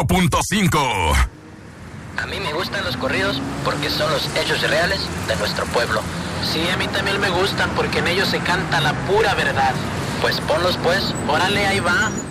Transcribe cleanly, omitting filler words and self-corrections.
95.5. A mí me gustan los corridos porque son los hechos reales de nuestro pueblo. Sí, a mí también me gustan porque en ellos se canta la pura verdad. Pues ponlos pues. Órale, ahí va.